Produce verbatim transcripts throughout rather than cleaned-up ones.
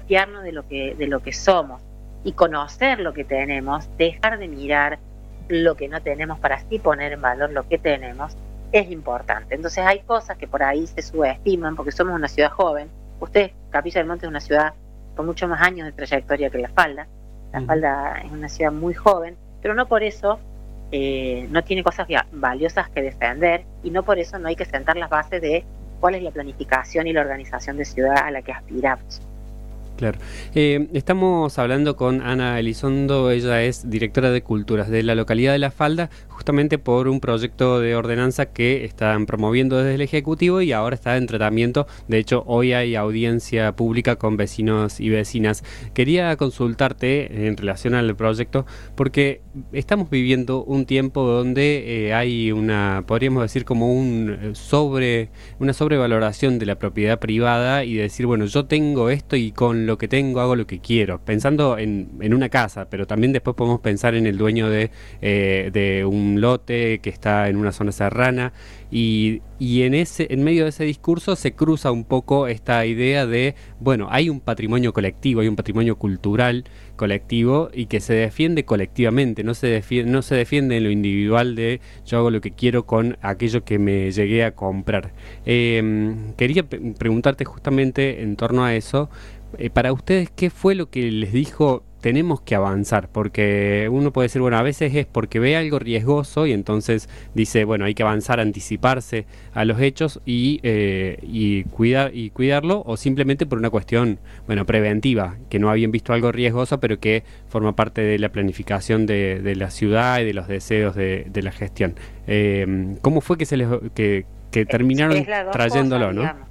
apropiarnos de lo que, de lo que somos y conocer lo que tenemos, dejar de mirar lo que no tenemos para así poner en valor lo que tenemos, es importante. Entonces hay cosas que por ahí se subestiman porque somos una ciudad joven. Ustedes, Capilla del Monte es una ciudad con muchos más años de trayectoria que La Falda. La Falda es una ciudad muy joven, pero no por eso eh, no tiene cosas valiosas que defender, y no por eso no hay que sentar las bases de cuál es la planificación y la organización de ciudad a la que aspiramos. Claro. Eh, estamos hablando con Ana Elizondo, ella es directora de Culturas de la localidad de La Falda, justamente por un proyecto de ordenanza que están promoviendo desde el Ejecutivo y ahora está en tratamiento. De hecho, hoy hay audiencia pública con vecinos y vecinas. Quería consultarte en relación al proyecto porque estamos viviendo un tiempo donde eh, hay una, podríamos decir, como un sobre, una sobrevaloración de la propiedad privada y decir, bueno, yo tengo esto y con lo que tengo hago lo que quiero, pensando en, en una casa, pero también después podemos pensar en el dueño de, eh, de un lote que está en una zona serrana y, y en, ese, en medio de ese discurso se cruza un poco esta idea de, bueno, hay un patrimonio colectivo, hay un patrimonio cultural colectivo y que se defiende colectivamente, no se defiende, no se defiende en lo individual de yo hago lo que quiero con aquello que me llegué a comprar. Eh, quería pre- preguntarte justamente en torno a eso. Eh, para ustedes, ¿qué fue lo que les dijo tenemos que avanzar? Porque uno puede decir, bueno, a veces es porque ve algo riesgoso y entonces dice, bueno, hay que avanzar, anticiparse a los hechos y, eh, y, cuidar, y cuidarlo, o simplemente por una cuestión, bueno, preventiva, que no habían visto algo riesgoso, pero que forma parte de la planificación de, de la ciudad y de los deseos de, de la gestión. Eh, ¿Cómo fue que se les que, que terminaron es, es trayéndolo, cosas, no? Digamos.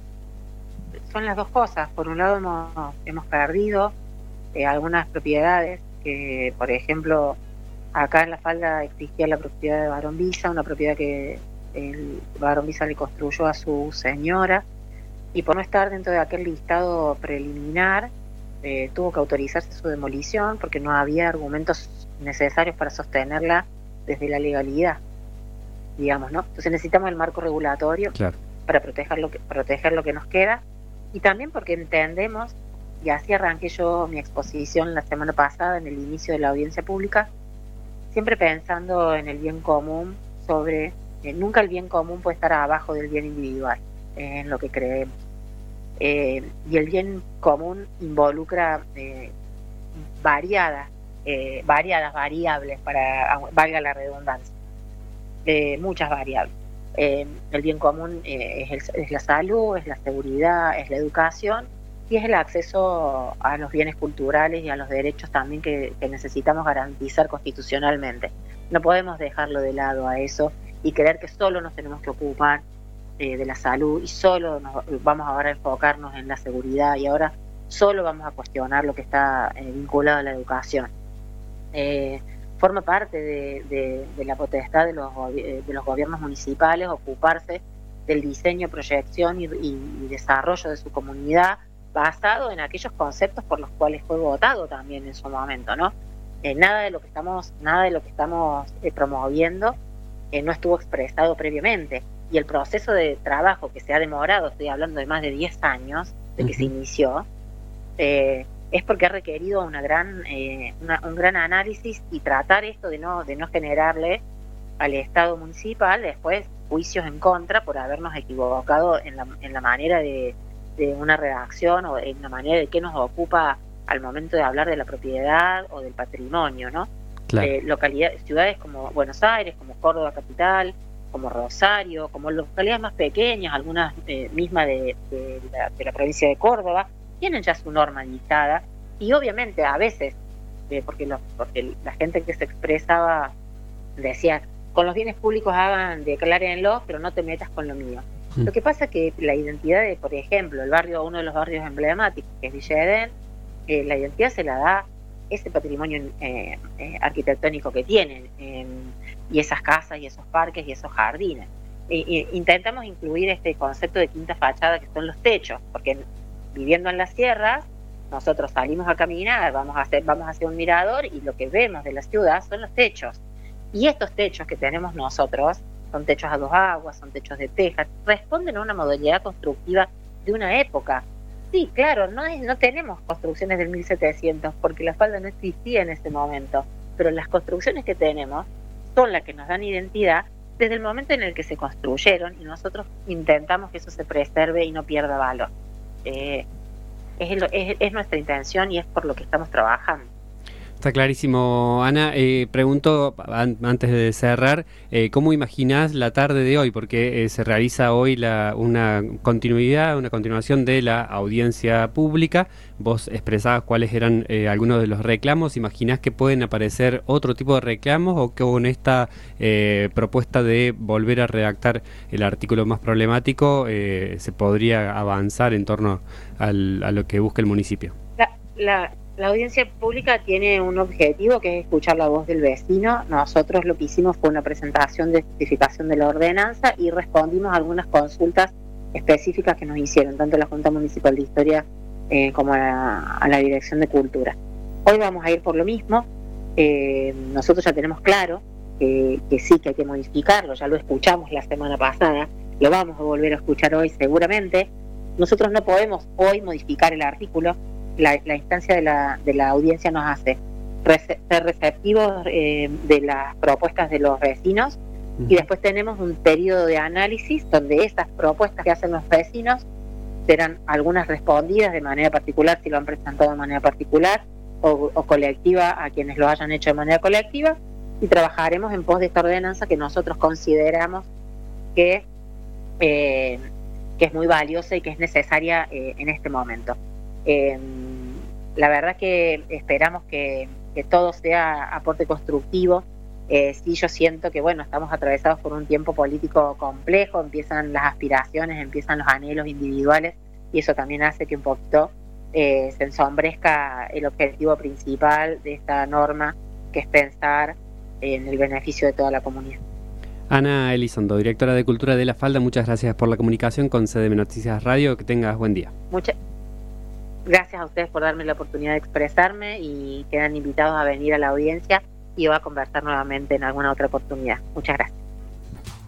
Son las dos cosas. Por un lado hemos, hemos perdido eh, algunas propiedades que, por ejemplo, acá en La Falda existía la propiedad de Barón Visa, una propiedad que el Barón Visa le construyó a su señora, y por no estar dentro de aquel listado preliminar eh, tuvo que autorizarse su demolición porque no había argumentos necesarios para sostenerla desde la legalidad, digamos, ¿no? Entonces necesitamos el marco regulatorio, claro, para proteger lo que, proteger lo que nos queda. Y también porque entendemos, y así arranqué yo mi exposición la semana pasada en el inicio de la audiencia pública, siempre pensando en el bien común, sobre, eh, nunca el bien común puede estar abajo del bien individual, eh, en lo que creemos. Eh, y el bien común involucra eh, variadas, eh, variadas variables, para valga la redundancia, eh, muchas variables. Eh, el bien común eh, es, el, es la salud, es la seguridad, es la educación y es el acceso a los bienes culturales y a los derechos también que, que necesitamos garantizar constitucionalmente. No podemos dejarlo de lado a eso y creer que solo nos tenemos que ocupar eh, de la salud y solo nos, vamos ahora a enfocarnos en la seguridad y ahora solo vamos a cuestionar lo que está eh, vinculado a la educación. Eh, forma parte de, de, de la potestad de los, de los gobiernos municipales ocuparse del diseño, proyección y, y, y desarrollo de su comunidad basado en aquellos conceptos por los cuales fue votado también en su momento, ¿no? Eh, nada de lo que estamos, nada de lo que estamos eh, promoviendo eh, no estuvo expresado previamente, y el proceso de trabajo que se ha demorado, estoy hablando de más de diez años de que uh-huh. se inició, eh, es porque ha requerido una gran, eh, una, un gran análisis y tratar esto de no, de no generarle al Estado municipal después juicios en contra por habernos equivocado en la, en la manera de, de una redacción o en la manera de qué nos ocupa al momento de hablar de la propiedad o del patrimonio, ¿no? Claro. Eh, localidades, ciudades como Buenos Aires, como Córdoba capital, como Rosario, como localidades más pequeñas, algunas eh, mismas de, de, la, de la provincia de Córdoba, tienen ya su norma dictada, y obviamente a veces, eh, porque, los, porque la gente que se expresaba decía, con los bienes públicos hagan, declárenlos, pero no te metas con lo mío. Mm. Lo que pasa es que la identidad de, por ejemplo, el barrio, uno de los barrios emblemáticos, que es Villa Edén, eh, la identidad se la da ese patrimonio eh, eh, arquitectónico que tienen, eh, y esas casas, y esos parques, y esos jardines. E, e, intentamos incluir este concepto de quinta fachada, que son los techos, porque viviendo en las sierras, nosotros salimos a caminar, vamos a hacer, vamos a hacer un mirador y lo que vemos de la ciudad son los techos. Y estos techos que tenemos nosotros son techos a dos aguas, son techos de teja, responden a una modalidad constructiva de una época. sí, claro, no, es, no tenemos construcciones del mil setecientos porque la falda no existía en ese momento, pero las construcciones que tenemos son las que nos dan identidad desde el momento en el que se construyeron y nosotros intentamos que eso se preserve y no pierda valor. Eh, es, es, es nuestra intención y es por lo que estamos trabajando. Está clarísimo, Ana. Eh, pregunto, an antes de cerrar, eh, ¿cómo imaginás la tarde de hoy? Porque eh, se realiza hoy la, una continuidad, una continuación de la audiencia pública. Vos expresabas cuáles eran eh, algunos de los reclamos. ¿Imaginás que pueden aparecer otro tipo de reclamos o que con esta eh, propuesta de volver a redactar el artículo más problemático eh, se podría avanzar en torno al, a lo que busca el municipio? La, la... La audiencia pública tiene un objetivo que es escuchar la voz del vecino. Nosotros lo que hicimos fue una presentación de justificación de la ordenanza y respondimos a algunas consultas específicas que nos hicieron, tanto la Junta Municipal de Historia eh, como a la, a la Dirección de Cultura. Hoy vamos a ir por lo mismo. Eh, nosotros ya tenemos claro que, que sí, que hay que modificarlo, ya lo escuchamos la semana pasada, lo vamos a volver a escuchar hoy seguramente. Nosotros no podemos hoy modificar el artículo. La, la instancia de la, de la audiencia nos hace rece ser receptivos eh, de las propuestas de los vecinos uh-huh. y después tenemos un periodo de análisis donde esas propuestas que hacen los vecinos serán algunas respondidas de manera particular si lo han presentado de manera particular o, o colectiva a quienes lo hayan hecho de manera colectiva y trabajaremos en pos de esta ordenanza que nosotros consideramos que, eh, que es muy valiosa y que es necesaria eh, en este momento. Eh, la verdad que esperamos que, que todo sea aporte constructivo. Eh, sí, yo siento que bueno, estamos atravesados por un tiempo político complejo, empiezan las aspiraciones, empiezan los anhelos individuales y eso también hace que un poquito eh, se ensombrezca el objetivo principal de esta norma, que es pensar en el beneficio de toda la comunidad. Ana Elizondo, directora de Cultura de La Falda, muchas gracias por la comunicación con C D M Noticias Radio, que tengas buen día. Muchas Gracias a ustedes por darme la oportunidad de expresarme y quedan invitados a venir a la audiencia y yo a conversar nuevamente en alguna otra oportunidad. Muchas gracias.